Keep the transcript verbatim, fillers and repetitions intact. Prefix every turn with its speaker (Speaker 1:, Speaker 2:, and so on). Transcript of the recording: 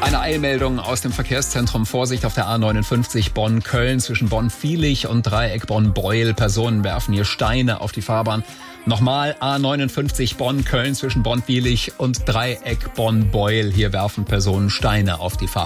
Speaker 1: Eine Eilmeldung aus dem Verkehrszentrum. Vorsicht auf der A neunundfünfzig Bonn-Köln zwischen Bonn-Viehlich und Dreieck Bonn-Beuel. Personen werfen hier Steine auf die Fahrbahn. Nochmal A neunundfünfzig Bonn-Köln zwischen Bonn-Viehlich und Dreieck Bonn-Beuel. Hier werfen Personen Steine auf die Fahrbahn.